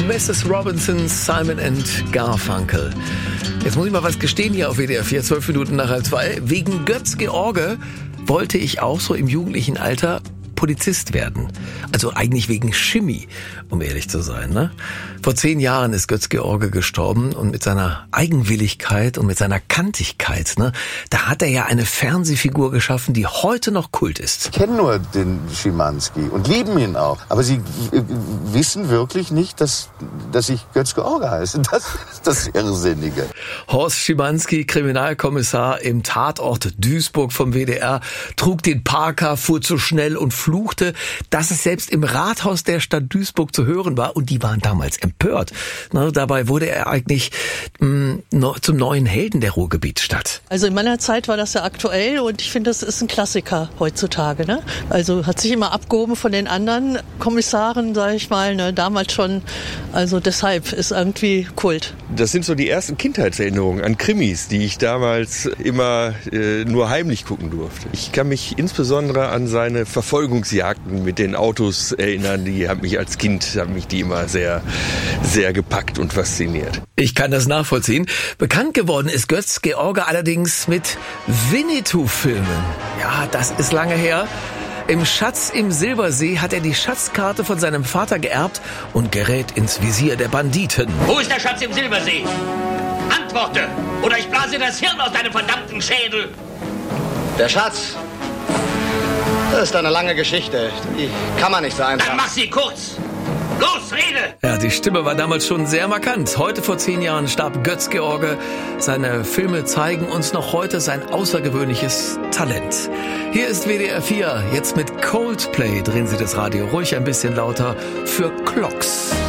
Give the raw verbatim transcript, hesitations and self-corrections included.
Misses Robinson, Simon and Garfunkel. Jetzt muss ich mal was gestehen hier auf W D R vier, zwölf Minuten nach halb zwei. Wegen Götz-George wollte ich auch so im jugendlichen Alter Polizist werden. Also eigentlich wegen Chemie, um ehrlich zu sein. Ne? Vor zehn Jahren ist Götz-George gestorben und mit seiner Eigenwilligkeit und mit seiner Kantigkeit, ne, da hat er ja eine Fernsehfigur geschaffen, die heute noch Kult ist. Ich kenne nur den Schimanski und lieben ihn auch. Aber sie äh, wissen wirklich nicht, dass, dass ich Götz-George heiße. Das ist das Irrsinnige. Horst Schimanski, Kriminalkommissar im Tatort Duisburg vom W D R, trug den Parker, fuhr zu schnell und fluchte, dass es selbst im Rathaus der Stadt Duisburg zu hören war, und die waren damals empört. Na, dabei wurde er eigentlich mh, no, zum neuen Helden der Ruhrgebietsstadt. Also in meiner Zeit war das ja aktuell und ich finde, das ist ein Klassiker heutzutage. Ne? Also hat sich immer abgehoben von den anderen Kommissaren, sage ich mal, ne? Damals schon. Also deshalb ist irgendwie Kult. Das sind so die ersten Kindheitserinnerungen an Krimis, die ich damals immer äh, nur heimlich gucken durfte. Ich kann mich insbesondere an seine Verfolgungsjagden mit den Autos erinnern. Die haben mich als Kind, haben mich die immer sehr, sehr gepackt und fasziniert. Ich kann das nachvollziehen. Bekannt geworden ist Götz-George allerdings mit Winnetou-Filmen. Ja, das ist lange her. Im Schatz im Silbersee hat er die Schatzkarte von seinem Vater geerbt und gerät ins Visier der Banditen. Wo ist der Schatz im Silbersee? Antworte, oder ich blase das Hirn aus deinem verdammten Schädel. Der Schatz? Das ist eine lange Geschichte. Die kann man nicht so einfach. Dann mach sie kurz. Los, rede! Ja, die Stimme war damals schon sehr markant. Heute vor zehn Jahren starb Götz-George. Seine Filme zeigen uns noch heute sein außergewöhnliches Talent. Hier ist W D R vier. Jetzt mit Coldplay. Drehen Sie das Radio ruhig ein bisschen lauter für Clocks.